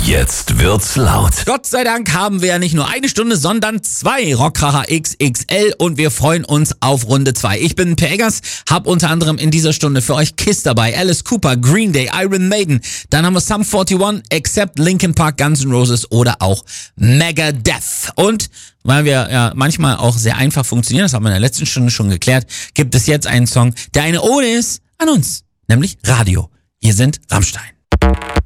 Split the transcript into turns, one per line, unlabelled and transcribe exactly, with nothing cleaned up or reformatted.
Jetzt wird's laut.
Gott sei Dank haben wir ja nicht nur eine Stunde, sondern zwei Rockkracher X X L und wir freuen uns auf Runde zwei. Ich bin Per Eggers, hab unter anderem in dieser Stunde für euch Kiss dabei, Alice Cooper, Green Day, Iron Maiden, dann haben wir Sum einundvierzig, Accept, Linkin Park, Guns N' Roses oder auch Megadeth. Und weil wir ja manchmal auch sehr einfach funktionieren, das haben wir in der letzten Stunde schon geklärt, gibt es jetzt einen Song, der eine Ode ist an uns, nämlich Radio. Hier sind Rammstein.